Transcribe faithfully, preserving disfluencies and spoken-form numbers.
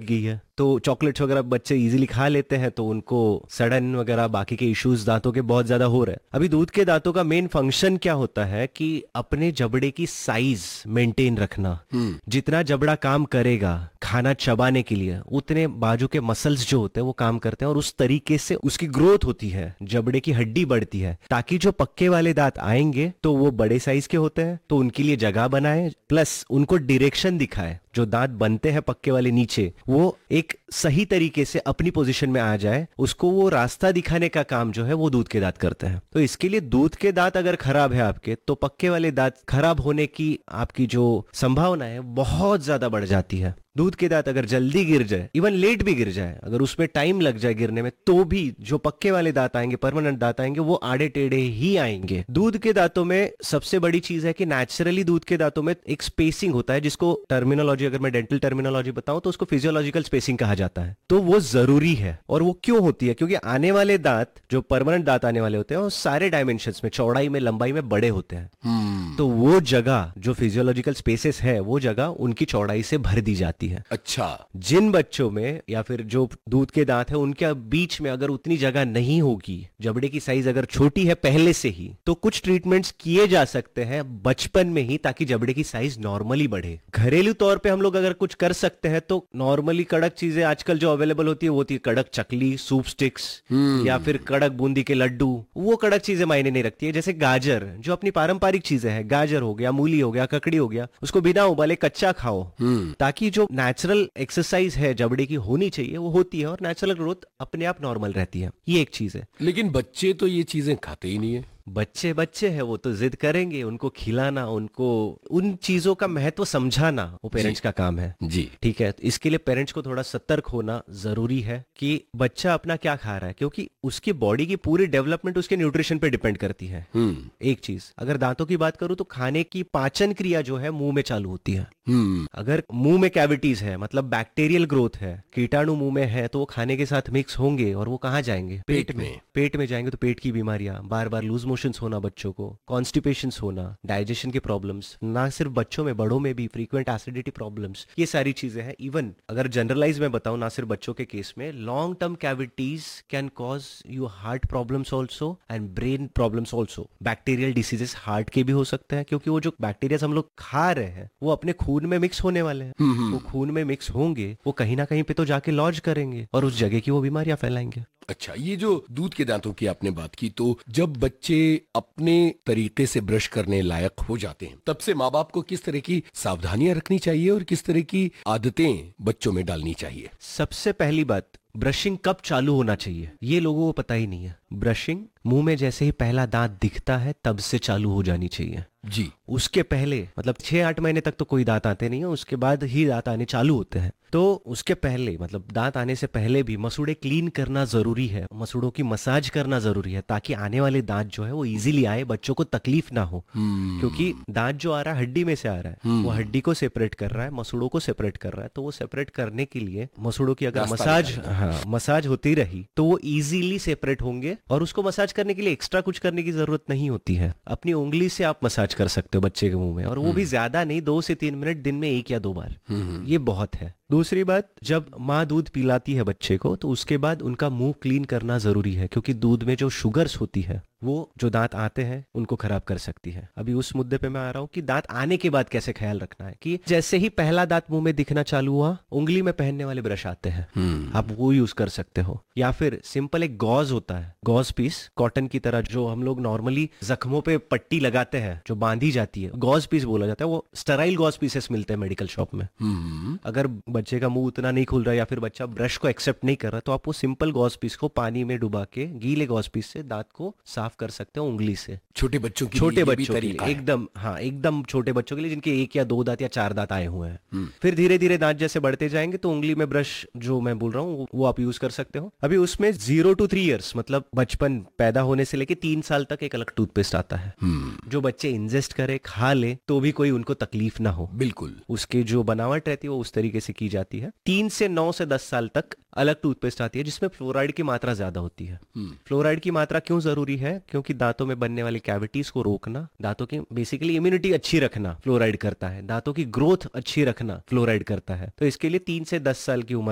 गई है, तो चॉकलेट्स वगैरह बच्चे इजीली खा लेते हैं, तो उनको सड़न वगैरह बाकी के इश्यूज दांतों के बहुत ज्यादा हो रहे हैं। अभी दूध के दांतों का मेन फंक्शन क्या होता है कि अपने जबड़े की साइज मेंटेन रखना। जितना जबड़ा काम करेगा खाना चबाने के लिए, उतने बाजू के मसल्स जो होते हैं वो काम करते हैं, और उस तरीके से उसकी ग्रोथ होती है, जबड़े की हड्डी बढ़ती है, ताकि जो पक्के वाले दांत आएंगे तो वो बड़े साइज के होते हैं, तो उनके लिए जगह बनाए, प्लस उनको डायरेक्शन दिखाए। जो दांत बनते हैं पक्के वाले नीचे, वो एक सही तरीके से अपनी पोजीशन में आ जाए, उसको वो रास्ता दिखाने का काम जो है वो दूध के दांत करते हैं। तो इसके लिए दूध के दांत अगर खराब है आपके, तो पक्के वाले दांत खराब होने की आपकी जो संभावना है बहुत ज्यादा बढ़ जाती है। दूध के दांत अगर जल्दी गिर जाए, इवन लेट भी गिर जाए, अगर उसमें टाइम लग जाए गिरने में, तो भी जो पक्के वाले दांत आएंगे, परमानेंट दांत आएंगे, वो आड़े टेढ़े ही आएंगे। दूध के दांतों में सबसे बड़ी चीज है कि नेचुरली दूध के दांतों में एक स्पेसिंग होता है, जिसको टर्मिनोलॉजी, अगर मैं डेंटल टर्मिनोलॉजी बताऊं तो उसको फिजियोलॉजिकल स्पेसिंग कहा जाता है। तो वो जरूरी है। और वो क्यों होती है? क्योंकि आने वाले दांत, जो परमानेंट दांत आने वाले होते हैं, वो सारे डायमेंशंस में, चौड़ाई में, लंबाई में बड़े होते हैं। hmm. तो वो जगह जो फिजियोलॉजिकल स्पेसेस है, वो जगह उनकी चौड़ाई से भर दी जाती है। अच्छा। जिन बच्चों में या फिर जो दूध के दांत है, उनके बीच में अगर उतनी जगह नहीं होगी, जबड़े की साइज अगर छोटी है पहले से ही, तो कुछ ट्रीटमेंट्स किए जा सकते हैं बचपन में ही, ताकि जबड़े की साइज नॉर्मली बढ़े। घरेलू तौर पे हम लोग अगर कुछ कर सकते हैं तो नॉर्मली कड़क चीजें आजकल जो अवेलेबल होती है वो होती है कड़क चकली, सूप स्टिक्स, या फिर कड़क बूंदी के लड्डू। वो कड़क चीजें मायने नहीं रखती है। जैसे गाजर, जो अपनी पारंपरिक चीजें हैं, गाजर हो गया, मूली हो गया, ककड़ी हो गया, उसको बिना उबाले कच्चा खाओ, ताकि जो नेचुरल एक्सरसाइज है जबड़े की होनी चाहिए वो होती है, और नेचुरल ग्रोथ अपने आप नॉर्मल रहती है। ये एक चीज है। लेकिन बच्चे तो ये चीजें खाते ही नहीं है। बच्चे बच्चे हैं, वो तो जिद करेंगे। उनको खिलाना, उनको उन चीजों का महत्व समझाना, वो पेरेंट्स का काम है जी। ठीक है। तो इसके लिए पेरेंट्स को थोड़ा सतर्क होना जरूरी है कि बच्चा अपना क्या खा रहा है, क्योंकि उसकी बॉडी की पूरी डेवलपमेंट उसके न्यूट्रिशन पे डिपेंड करती है। एक चीज, अगर दांतों की बात करूं तो खाने की पाचन क्रिया जो है मुंह में चालू होती है। अगर मुंह में कैविटीज है, मतलब बैक्टीरियल ग्रोथ है, कीटाणु मुंह में है, तो वो खाने के साथ मिक्स होंगे और वो कहाँ जाएंगे? पेट में। पेट में जाएंगे तो पेट की बीमारियां, बार बार लूज मोशंस होना बच्चों को, कॉन्स्टिपेशंस होना, डाइजेशन के प्रॉब्लम्स, ना सिर्फ बच्चों में, बड़ों में भी फ्रीक्वेंट एसिडिटी प्रॉब्लम्स, ये सारी चीजें हैं। इवन अगर जनरलाइज में बताऊं, ना सिर्फ बच्चों के केस में, long term cavities can cause you heart problems also and brain problems also. Bacterial diseases heart के भी हो सकते हैं, क्योंकि वो जो बैक्टीरिया हम लोग खा रहे हैं वो अपने खून में मिक्स होने वाले हैं। वो खून में मिक्स होंगे, वो कहीं ना कहीं पे तो जाके लॉज करेंगे और उस जगह की वो बीमारियां फैलाएंगे। अच्छा, ये जो दूध के दांतों की आपने बात की, तो जब बच्चे अपने तरीके से ब्रश करने लायक हो जाते हैं, तब से माँ बाप को किस तरह की सावधानियां रखनी चाहिए और किस तरह की आदतें बच्चों में डालनी चाहिए? सबसे पहली बात, ब्रशिंग कब चालू होना चाहिए ये लोगों को पता ही नहीं है। ब्रशिंग मुंह में जैसे ही पहला दांत दिखता है तब से चालू हो जानी चाहिए जी। उसके पहले, मतलब छह आठ महीने तक तो कोई दांत आते नहीं है, उसके बाद ही दांत आने चालू होते हैं। तो उसके पहले, मतलब दांत आने से पहले भी मसूड़े क्लीन करना जरूरी है, मसूड़ों की मसाज करना जरूरी है, ताकि आने वाले दांत जो है वो इजीली आए, बच्चों को तकलीफ ना हो। क्योंकि दांत जो आ रहा है हड्डी में से आ रहा है, वो हड्डी को सेपरेट कर रहा है, मसूड़ों को सेपरेट कर रहा है। तो वो सेपरेट करने के लिए मसूड़ों की अगर मसाज, हाँ मसाज होती रही तो वो इजीली सेपरेट होंगे, और उसको मसाज करने के लिए एक्स्ट्रा कुछ करने की जरूरत नहीं होती है। अपनी उंगली से आप मसाज कर सकते हो बच्चे के मुंह में, और वो भी ज्यादा नहीं, दो से तीन मिनट दिन में एक या दो बार, ये बहुत है। दूसरी बात, जब माँ दूध पिलाती है बच्चे को तो उसके बाद उनका मुंह क्लीन करना जरूरी है, क्योंकि दूध में जो शुगर्स होती है वो जो दांत आते हैं उनको खराब कर सकती है। अभी उस मुद्दे पे मैं आ रहा हूँ कि दांत आने के बाद कैसे ख्याल रखना है। कि जैसे ही पहला दांत मुंह में दिखना चालू हुआ, उंगली में पहनने वाले ब्रश आते हैं, आप वो यूज कर सकते हो, या फिर सिंपल एक गॉज होता है, गॉज पीस, कॉटन की तरह, जो हम लोग नॉर्मली जख्मों पे पट्टी लगाते हैं, जो बांधी जाती है, गॉज पीस बोला जाता है। वो स्टेराइल गॉज पीसेस मिलते हैं मेडिकल शॉप में। अगर बच्चे का मुंह उतना नहीं खुल रहा, या फिर बच्चा ब्रश को एक्सेप्ट नहीं कर रहा, तो आप वो सिंपल गॉज पीस को पानी में डुबा के, गीले गॉज पीस से दांत को साफ कर सकते हो उंगली से। छोटे बच्चों के छोटे लिए बच्चों के लिए एकदम, हाँ एकदम छोटे बच्चों के लिए जिनके एक या दो दांत या चार दांत आए हुए हैं। फिर धीरे धीरे दांत जैसे बढ़ते जाएंगे तो उंगली में ब्रश जो मैं बोल रहा हूँ वो आप यूज कर सकते हो। अभी उसमें जीरो टू थ्री इयर्स, मतलब बचपन पैदा होने से लेके तीन साल तक एक अलग टूथपेस्ट आता है, जो बच्चे इंजेस्ट करे, खा ले, तो भी कोई उनको तकलीफ ना हो। बिल्कुल, उसकी जो बनावट रहती है वो उस तरीके से की जाती है। तीन से नौ से दस साल तक अलग टूथपेस्ट आती है जिसमें फ्लोराइड की मात्रा ज्यादा होती है। फ्लोराइड की मात्रा क्यों जरूरी है? क्योंकि दांतों में बनने वाली कैविटीज को रोकना, दांतों की बेसिकली इम्यूनिटी अच्छी रखना फ्लोराइड करता है, दांतों की ग्रोथ अच्छी रखना फ्लोराइड करता है। तो इसके लिए तीन से दस साल की उम्र